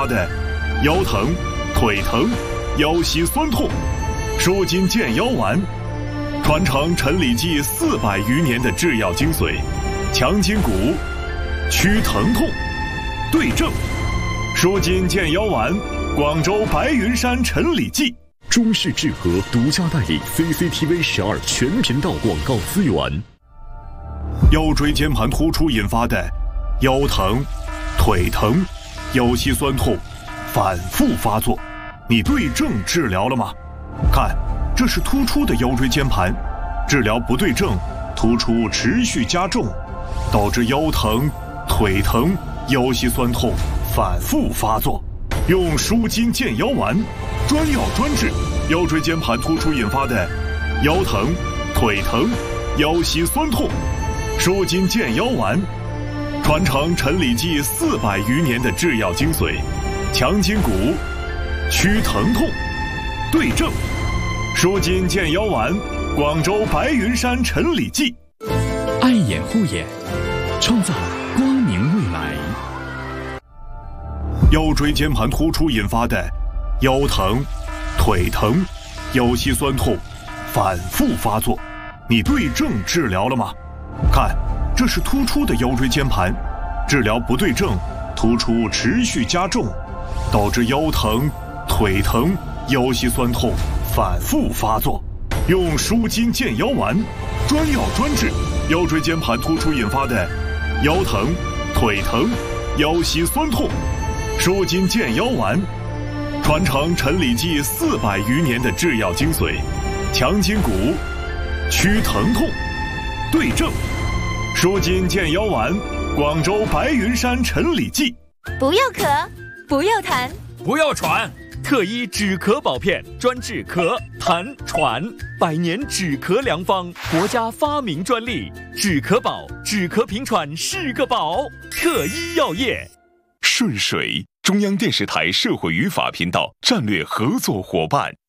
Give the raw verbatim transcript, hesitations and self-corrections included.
发的腰疼、腿疼、腰膝酸痛，舒筋健腰丸，传承陈李济四百余年的制药精髓，强筋骨，祛疼痛，对症，舒筋健腰丸，广州白云山陈李济。 中视智和独家代理 C C T V 十二全频道广告资源。 腰椎间盘突出引发的腰疼、腿疼、腰膝酸痛反复发作，你对症治疗了吗？看，这是突出的腰椎间盘，治疗不对症，突出持续加重，导致腰疼、腿疼、腰膝酸痛反复发作。用舒筋健腰丸，专药专治腰椎间盘突出引发的腰疼、腿疼、腰膝酸痛。舒筋健腰丸，传承陈李济四百余年的制药精髓，强筋骨，祛疼痛，对症，舒筋健腰丸，广州白云山陈李济。 爱眼护眼，创造光明未来。 腰椎间盘突出引发的腰疼、腿疼、腰膝酸痛反复发作，你对症治疗了吗？看，这是突出的腰椎间盘，治疗不对症，突出持续加重，导致腰疼、腿疼、腰膝酸痛反复发作。用舒筋健腰丸，专药专治腰椎间盘突出引发的腰疼、腿疼、腰膝酸痛。舒筋健腰丸，传承陈李济四百余年的制药精髓，强筋骨，祛疼痛，对症，舒筋健腰丸，广州白云山陈李济。 不要咳，不要痰， 不要喘，特医止咳保片，专治咳、痰、喘，百年止咳良方，国家发明专利，止咳宝，止咳平喘是个宝。特医药业。 顺水，中央电视台社会与法频道战略合作伙伴。